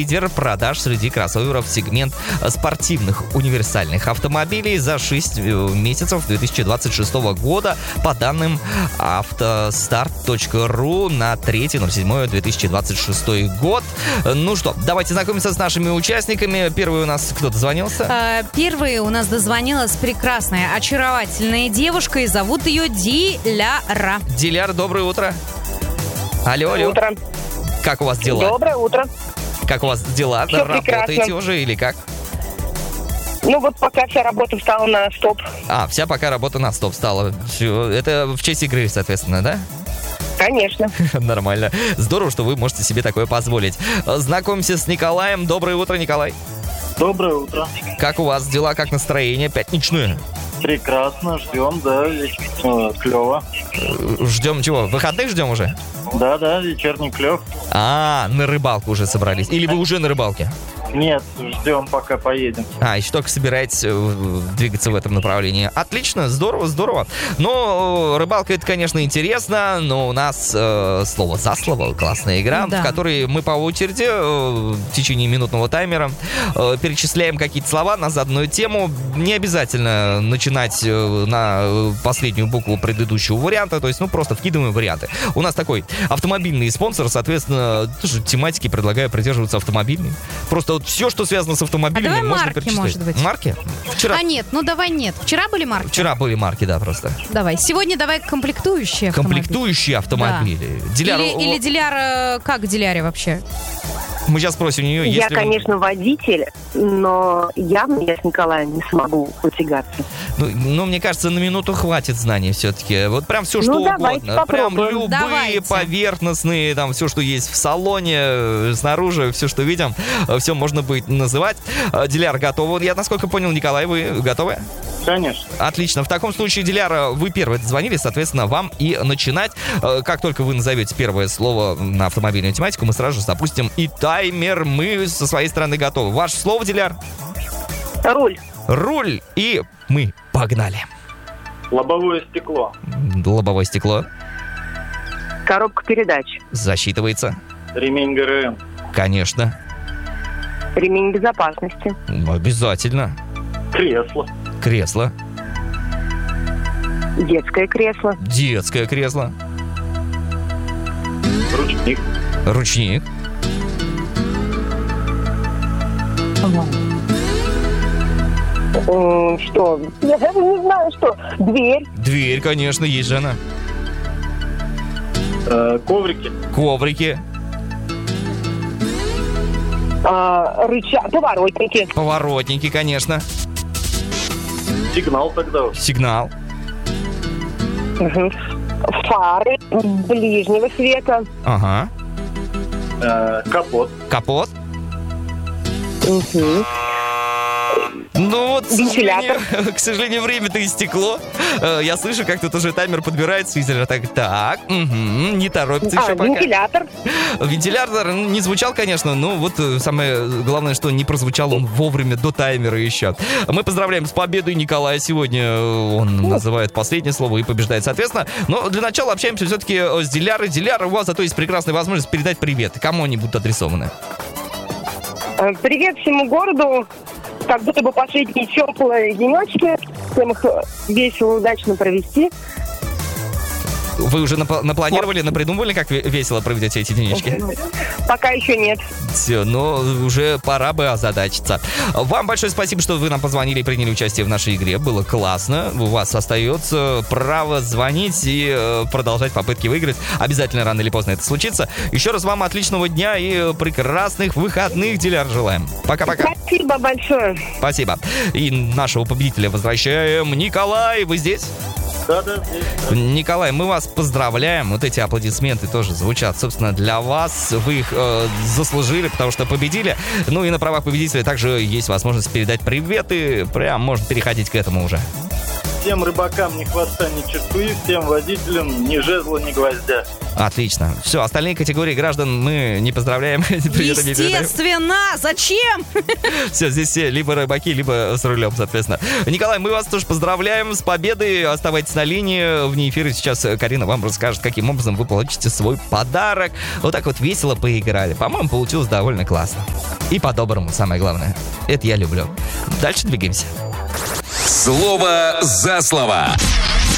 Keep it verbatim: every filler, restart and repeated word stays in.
лидер продаж среди кроссоверов сегмент спортивных универсальных автомобилей за шесть месяцев две тысячи двадцать шестого года по данным автостарт точка ру на третье ноль седьмое две тысячи двадцать шестой год. Ну что, давайте знакомиться с нашими участниками. Первый у нас кто дозвонился? А, первый у нас дозвонилась прекрасная, очаровательная девушка, и зовут ее Диляра. Диляра, доброе утро. Алло, алло. Утро. Как у вас дела? Доброе утро. Как у вас дела? Все Работаете прекрасно. уже или как? Ну вот пока вся работа встала на стоп. А, вся пока работа на стоп стала. Всё, это в честь игры, соответственно, да? Конечно. Нормально. Здорово, что вы можете себе такое позволить. Знакомимся с Николаем. Доброе утро, Николай. Доброе утро. Как у вас дела, как настроение пятничное? Прекрасно, ждем, да, э, клево. Ждем чего? Выходных ждем уже? Да, да, вечерний клев. А, на рыбалку уже собрались. Или вы уже на рыбалке? Нет, ждем, пока поедем. А, еще только собираетесь э, двигаться в этом направлении. Отлично, здорово, здорово. Но рыбалка это, конечно, интересно, но у нас э, слово за слово, классная игра, Да. в которой мы по очереди э, в течение минутного таймера э, перечисляем какие-то слова на заданную тему. Не обязательно начинать э, на последнюю букву предыдущего варианта, то есть, ну, просто вкидываем варианты. У нас такой автомобильный спонсор, соответственно, тоже тематики предлагаю придерживаться автомобильной. Просто вот все, что связано с автомобилями, А давай можно марки, перечислять. может быть. Марки? Вчера, А нет, ну давай нет. Вчера были марки? вчера были марки, да, просто. Давай. Сегодня давай комплектующие автомобили. Комплектующие автомобили. Диляра, Или, о, или Диляра, как Диляре вообще? мы сейчас спросим у нее, Я, если... конечно, водитель, но явно я с Николаем не смогу потягаться. Ну, ну, мне кажется, на минуту хватит знаний все-таки. Вот прям все, Ну, что давайте угодно. Прям попробуем. любые Давайте. поверхностные, там, все, что есть в салоне, э, снаружи, все, что видим, все можно будет называть. Э, Диляра готова. Я, насколько понял, Николай, вы готовы? Конечно. Отлично. В таком случае, Диляра, вы первые дозвонились, соответственно, вам и начинать. Э, Как только вы назовете первое слово на автомобильную тематику, мы сразу же запустим и таймер. Мы со своей стороны готовы. Ваше слово, Диляр? Руль. Руль. И мы погнали. Лобовое стекло. Лобовое стекло. Коробка передач. Засчитывается. Ремень ГРМ. Конечно. Ремень безопасности. Обязательно. Кресло. Кресло. Детское кресло. Детское кресло. Ручник. Ручник. М, Что? Я даже не знаю, что. Дверь. Дверь, конечно, есть же она. Э, коврики. Коврики. а, рычаг. Поворотники. Поворотники, конечно. Сигнал тогда уж. Сигнал. Мгм. Фары ближнего света. Ага. Э, капот. Капот. Мгм. Ну вот, к Вентилятор. сожалению, к сожалению, время-то истекло. Э, Я слышу, как тут уже таймер подбирается. Вентилятор так, так, мгм, не торопится А, еще пока. вентилятор. Вентилятор не звучал, конечно, но вот э, самое главное, что не прозвучал он вовремя до таймера еще. Мы поздравляем с победой Николая. Сегодня э, он называет последнее слово и побеждает, соответственно. Но для начала общаемся все-таки с Дилярой. Диляра, у вас зато есть прекрасная возможность передать привет. Кому они будут адресованы? Э, Привет всему городу. Как будто бы последние теплые денечки. Всем их весело, удачно провести. Вы уже напла- напланировали, напридумывали, как ве- весело проведете эти денечки? Пока еще нет. Все, но уже пора бы озадачиться. Вам большое спасибо, что вы нам позвонили и приняли участие в нашей игре. Было классно. У вас остается право звонить и э, продолжать попытки выиграть. Обязательно рано или поздно это случится. Еще раз вам отличного дня и прекрасных выходных, Диляр, желаем. Пока-пока. Спасибо большое. Спасибо. И нашего победителя возвращаем. Николай, вы здесь? Да, да, здесь. Да. Николай, мы вас поздравляем. Вот эти аплодисменты тоже звучат, собственно, для вас. Вы их э, заслужили, потому что победили. Ну и на правах победителя также есть возможность передать приветы. Прям можно переходить к этому уже. всем рыбакам ни хвоста, ни черты, всем водителям ни жезла, ни гвоздя. Отлично. Все, остальные категории граждан мы не поздравляем. Естественно! Зачем? Все, здесь все либо рыбаки, либо с рулем, соответственно. Николай, мы вас тоже поздравляем с победой. Оставайтесь на линии. Вне эфира сейчас Карина вам расскажет, каким образом вы получите свой подарок. Вот так вот весело поиграли. По-моему, получилось довольно классно. И по-доброму, самое главное. Это я люблю. Дальше двигаемся. Слово за слово.